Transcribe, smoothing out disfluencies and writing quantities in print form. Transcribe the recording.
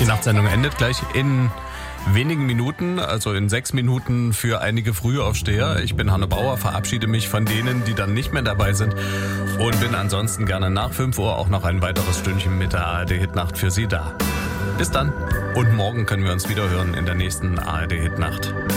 Die Nachtsendung endet gleich in wenigen Minuten, also in 6 Minuten für einige Frühaufsteher. Ich bin Hanno Bauer, verabschiede mich von denen, die dann nicht mehr dabei sind und bin ansonsten gerne nach 5 Uhr auch noch ein weiteres Stündchen mit der ARD-Hitnacht für Sie da. Bis dann und morgen können wir uns wieder hören in der nächsten ARD-Hitnacht.